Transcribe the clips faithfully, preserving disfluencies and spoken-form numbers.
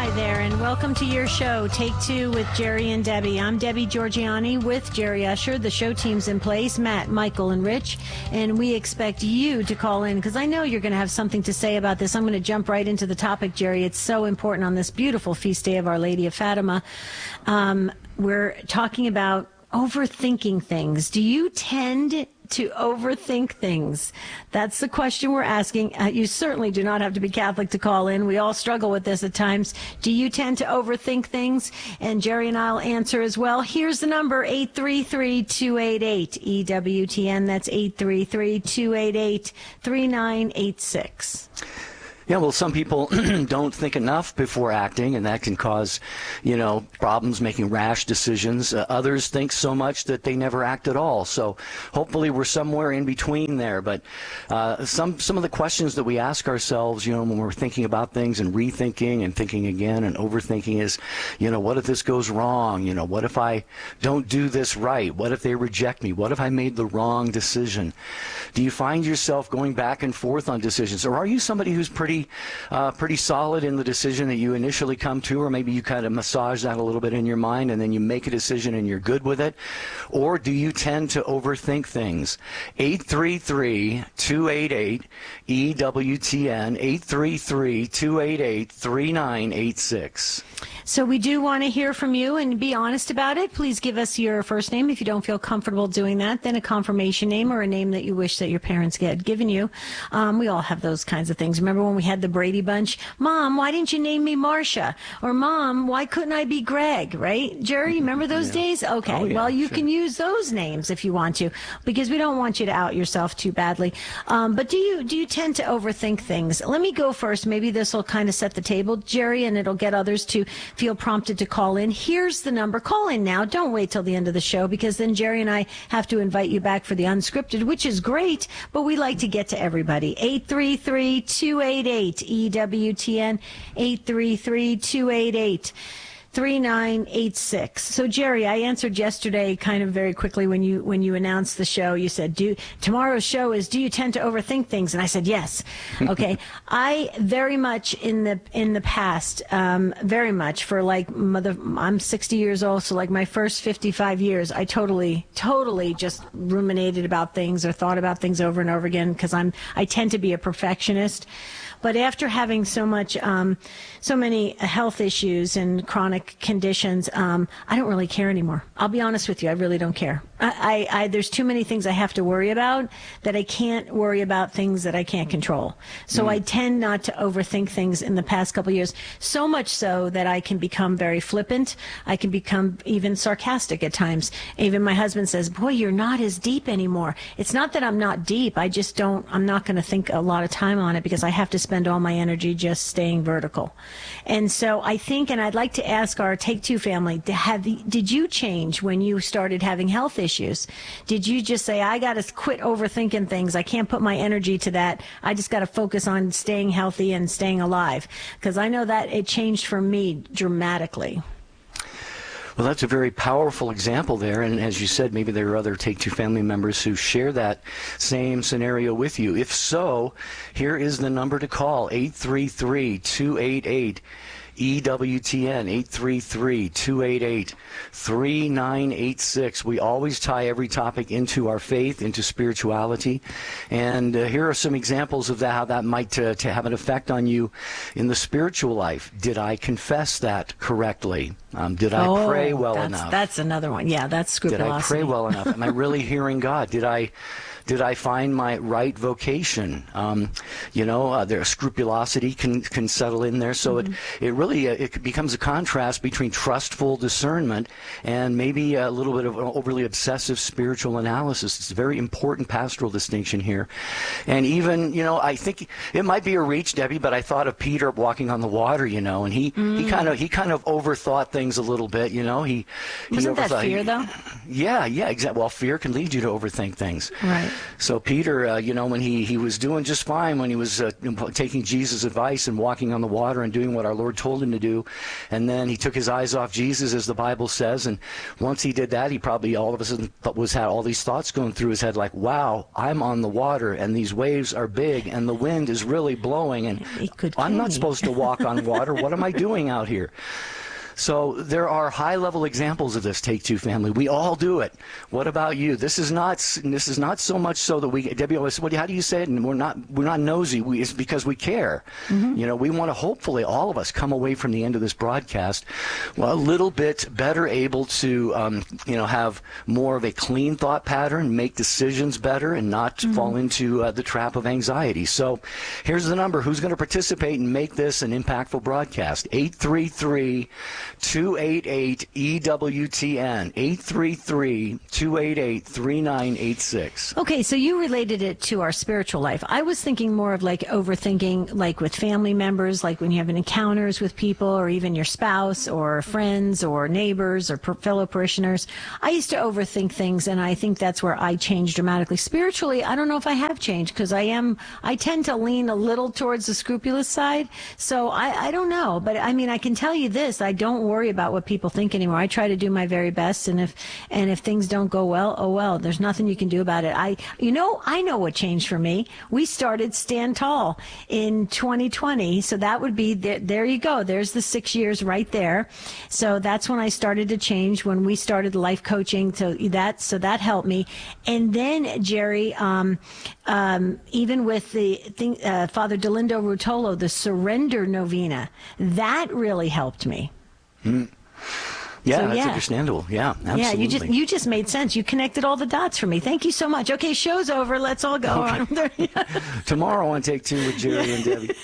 Hi there, and welcome to your show, Take Two with Jerry and Debbie. I'm Debbie Georgiani with Jerry Usher. The show team's in place, Matt, Michael, and Rich, and we expect you to call in because I know you're going to have something to say about this. I'm going to jump right into the topic, Jerry. It's so important on this beautiful feast day of Our Lady of Fatima. Um, we're talking about overthinking things. Do you tend to overthink things? That's the question we're asking. Uh, you certainly do not have to be Catholic to call in. We all struggle with this at times. Do you tend to overthink things? And Jerry and I'll answer as well. Here's the number, eight three three, two eight eight, E W T N. That's eight three three, two eight eight, three nine eight six. Yeah, well, some people don't think enough before acting, and that can cause, you know, problems making rash decisions. Uh, others think so much that they never act at all. So hopefully we're somewhere in between there. But uh, some some of the questions that we ask ourselves, you know, when we're thinking about things and rethinking and thinking again and overthinking is, you know, what if this goes wrong? You know, what if I don't do this right? What if they reject me? What if I made the wrong decision? Do you find yourself going back and forth on decisions, or are you somebody who's pretty Uh, pretty solid in the decision that you initially come to, or maybe you kind of massage that a little bit in your mind and then you make a decision and you're good with it? Or do you tend to overthink things? eight three three, two eight eight, E W T N, eight three three, two eight eight, three nine eight six. So we do want to hear from you and be honest about it. Please give us your first name if you don't feel comfortable doing that, then a confirmation name or a name that you wish that your parents had given you. Um, we all have those kinds of things. Remember when we had the Brady Bunch? Mom, why didn't you name me Marcia? Or Mom, why couldn't I be Greg? Right? Jerry, remember those yeah. days? Okay. Oh, yeah, well, you sure. can use those names if you want to, because we don't want you to out yourself too badly. Um, but do you do you tend to overthink things? Let me go first. Maybe this will kind of set the table, Jerry, and it'll get others to feel prompted to call in. Here's the number. Call in now. Don't wait till the end of the show, because then Jerry and I have to invite you back for the unscripted, which is great, but we like to get to everybody. eight three three, two eight eight, E W T N, eight three three, two eight eight, three nine eight six. So Jerry, I answered yesterday kind of very quickly when you when you announced the show. You said, "Do tomorrow's show is do you tend to overthink things?" And I said, "Yes." Okay. I very much in the in the past, um, very much for like mother. I'm sixty years old, so like my first fifty-five years, I totally totally just ruminated about things or thought about things over and over again because I'm I tend to be a perfectionist. But after having so much, um, so many health issues and chronic conditions, um, I don't really care anymore. I'll be honest with you. I really don't care. I, I, I, there's too many things I have to worry about that I can't worry about things that I can't control. So mm. I tend not to overthink things in the past couple of years, so much so that I can become very flippant. I can become even sarcastic at times. Even my husband says, "Boy, you're not as deep anymore." It's not that I'm not deep. I just don't, I'm not going to think a lot of time on it because I have to spend spend all my energy just staying vertical. And so I think, and I'd like to ask our Take Two family, have, did you change when you started having health issues? Did you just say, I got to quit overthinking things. I can't put my energy to that. I just got to focus on staying healthy and staying alive? Because I know that it changed for me dramatically. Well, that's a very powerful example there, and as you said, maybe there are other Take Two family members who share that same scenario with you. If so, here is the number to call, eight three three, two eight eight, E W T N, eight three three, two eight eight, three nine eight six. We always tie every topic into our faith, into spirituality, and uh, here are some examples of that, how that might uh, to have an effect on you in the spiritual life. Did I confess that correctly? Um, did I oh, pray well that's, enough? That's another one. Yeah, that's scrupulosity. Did I pray well enough? Am I really hearing God? Did I did I find my right vocation? Um, you know, uh, there scrupulosity can can settle in there. So mm-hmm. it it really uh, it becomes a contrast between trustful discernment and maybe a little bit of overly obsessive spiritual analysis. It's a very important pastoral distinction here. And even, you know, I think it might be a reach, Debbie, but I thought of Peter walking on the water, you know, and he mm. he kind of he kind of overthought things a little bit, you know. He wasn't he that fear, he, though? Yeah, yeah, exactly. Well, fear can lead you to overthink things. Right. So Peter, uh, you know, when he, he was doing just fine when he was uh, taking Jesus' advice and walking on the water and doing what our Lord told him to do, and then he took his eyes off Jesus, as the Bible says, and once he did that, he probably all of a sudden was had all these thoughts going through his head like, wow, I'm on the water, and these waves are big, and the wind is really blowing, and I'm not supposed to walk on water. What am I doing out here? So there are high-level examples of this, Take Two family. We all do it. What about you? This is not this is not so much so that we, Debbie always, what, how do you say it? And we're not we're not nosy. We, it's because we care. Mm-hmm. You know, we want to hopefully all of us come away from the end of this broadcast, well, a little bit better able to um, you know have more of a clean thought pattern, make decisions better, and not mm-hmm. fall into uh, the trap of anxiety. So here's the number. Who's going to participate and make this an impactful broadcast? eight three three, two eight eight, E W T N, eight three three, two eight eight, three nine eight six. Okay, so you related it to our spiritual life. I was thinking more of like overthinking, like with family members, like when you have encounters with people, or even your spouse or friends or neighbors or per- fellow parishioners. I used to overthink things, and I think that's where I changed dramatically. Spiritually, I don't know if I have changed, because I am, I tend to lean a little towards the scrupulous side. So I, I don't know, but I mean, I can tell you this, I don't worry about what people think anymore. I try to do my very best, and if and if things don't go well, oh well, there's nothing you can do about it. I you know I know what changed for me. We started Stand Tall in twenty twenty, so that would be there, there you go. There's the six years right there. So that's when I started to change, when we started life coaching. So that so that helped me. And then Jerry, um, um, even with the thing, uh, Father Delindo Rutolo, the Surrender Novena, that really helped me. Mm. Yeah, so, that's yeah. understandable. Yeah, absolutely. Yeah, you just you just made sense. You connected all the dots for me. Thank you so much. Okay, show's over. Let's all go. Okay. Tomorrow on Take Two with Jerry yeah. and Debbie.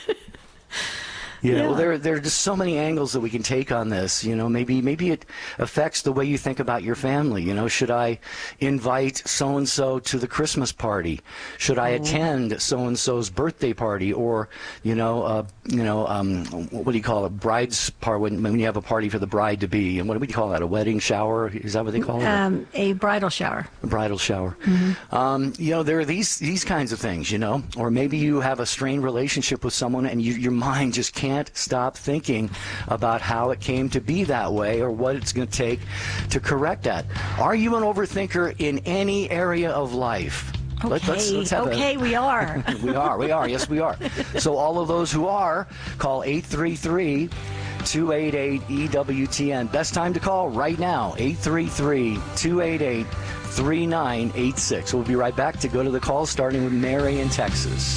Yeah, yeah, well, there, there are just so many angles that we can take on this. You know, maybe maybe it affects the way you think about your family. You know, should I invite so-and-so to the Christmas party? Should I mm-hmm. attend so-and-so's birthday party? Or, you know, uh, you know, um, what do you call it? Bride's party, when, when you have a party for the bride-to-be. And what do we call that? A wedding shower? Is that what they call it? Um, a bridal shower. A bridal shower. Mm-hmm. Um, you know, there are these, these kinds of things, you know. Or maybe you have a strained relationship with someone and you, your mind just can't stop thinking about how it came to be that way or what it's going to take to correct that. Are you an overthinker in any area of life? Okay, Let, let's, let's have okay, a, we are. we are, we are, yes, we are. So all of those who are, call eight three three, two eight eight, E W T N. Best time to call right now, eight three three, two eight eight, three nine eight six. We'll be right back to go to the calls, starting with Mary in Texas.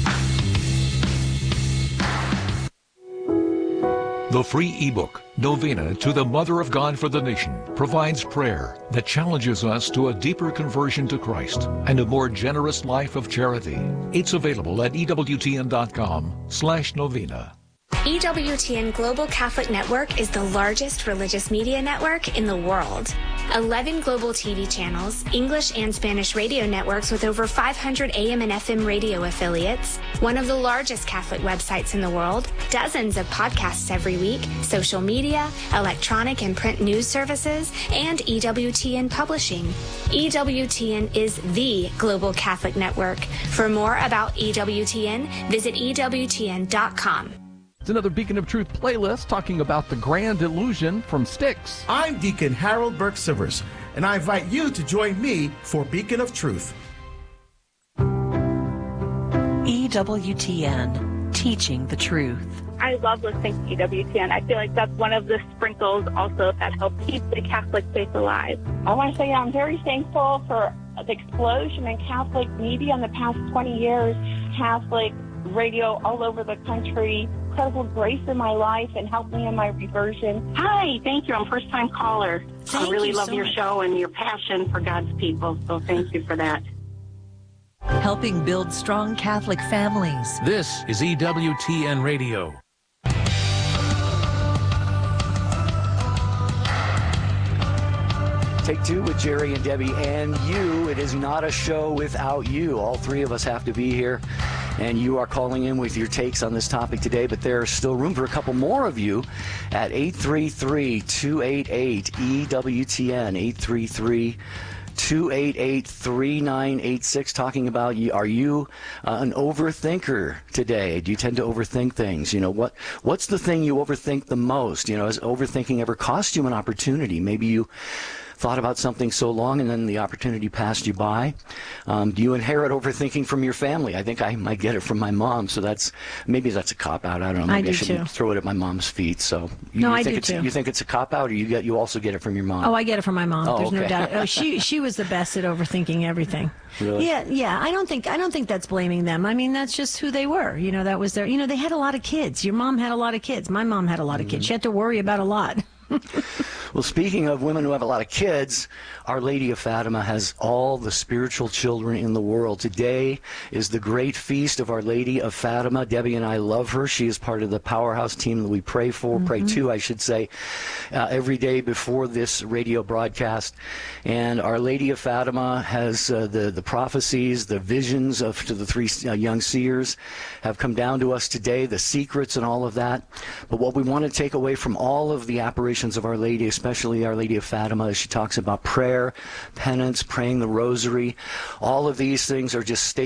The free ebook, Novena to the Mother of God for the Nation, provides prayer that challenges us to a deeper conversion to Christ and a more generous life of charity. It's available at E W T N dot com slash novena. E W T N Global Catholic Network is the largest religious media network in the world. eleven global T V channels, English and Spanish radio networks with over five hundred A M and F M radio affiliates, one of the largest Catholic websites in the world, dozens of podcasts every week, social media, electronic and print news services, and E W T N Publishing. E W T N is the global Catholic network. For more about E W T N, visit E W T N dot com. It's another Beacon of Truth playlist talking about the grand illusion from Styx. I'm Deacon Harold Burke-Sivers, and I invite you to join me for Beacon of Truth. E W T N, teaching the truth. I love listening to E W T N. I feel like that's one of the sprinkles also that help keep the Catholic faith alive. I want to say I'm very thankful for the explosion in Catholic media in the past twenty years. Catholic radio all over the country. Incredible grace in my life and helped me in my reversion. Hi, thank you. I'm a first-time caller. Thank I really you love so your much. show and your passion for God's people, so thank you for that. Helping build strong Catholic families. This is E W T N Radio. Take Two with Jerry and Debbie and you. It is not a show without you. All three of us have to be here, and you are calling in with your takes on this topic today, but there's still room for a couple more of you at eight three three, two eight eight, E W T N, eight three three, two eight eight, three nine eight six, talking about, you, are you uh, an overthinker today? Do you tend to overthink things? You know, what what's the thing you overthink the most? You know, has overthinking ever cost you an opportunity? Maybe you thought about something so long and then the opportunity passed you by. Um, do you inherit overthinking from your family? I think I might get it from my mom, so that's maybe that's a cop-out. I don't know. Maybe I, I do shouldn't too. throw it at my mom's feet. So you, no, you I think do it's, too. You think it's a cop-out, or you get you also get it from your mom? Oh, I get it from my mom. Oh, There's okay. no doubt. Oh, she she was the best at overthinking everything. Really? Yeah, yeah. I don't think I don't think that's blaming them. I mean, that's just who they were. You know, that was their. You know, they had a lot of kids. Your mom had a lot of kids. My mom had a lot of kids. She had to worry about a lot. Well, speaking of women who have a lot of kids, Our Lady of Fatima has all the spiritual children in the world. Today is the great feast of Our Lady of Fatima. Debbie and I love her. She is part of the Powerhouse team that we pray for, mm-hmm. pray to, I should say, uh, every day before this radio broadcast. And Our Lady of Fatima has uh, the, the prophecies, the visions of to the three uh, young seers have come down to us today, the secrets and all of that. But what we want to take away from all of the apparitions of Our Lady, especially Our Lady of Fatima, as she talks about prayer, penance, praying the rosary, all of these things are just statements